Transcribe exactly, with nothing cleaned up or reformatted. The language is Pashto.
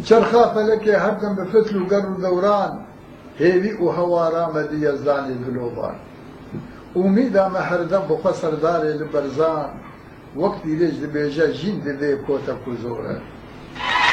چرخا فەلەکێ هەردەم بە فتل و گەڕ و دەوران هێوی و هەوارا مەدی یەزدانی دلۆبان ئومیدامە هەردەم بۆ خۆ سەردارێ لە بەرزان وەک دیرێژ دەبێژە ژین دەدێ کۆتە کوزۆرە